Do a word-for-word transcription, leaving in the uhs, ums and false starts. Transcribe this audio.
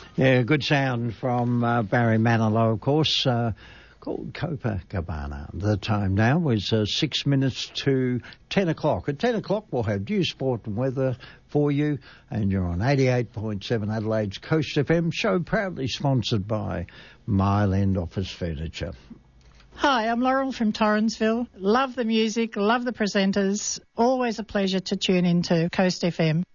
Yeah, good sound from uh, Barry Manilow, of course, uh, called Copacabana. The time now is uh, six minutes to ten o'clock. At ten o'clock, we'll have news, sport and weather for you, and you're on eighty-eight point seven Adelaide's Coast F M, show proudly sponsored by Mile End Office Furniture. Hi, I'm Laurel from Torrensville. Love the music, love the presenters. Always a pleasure to tune into Coast F M.